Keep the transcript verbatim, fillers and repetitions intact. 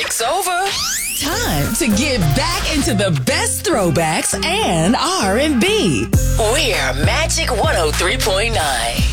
Music's over. Time to get back into the best throwbacks and R and B. We're Magic one oh three point nine.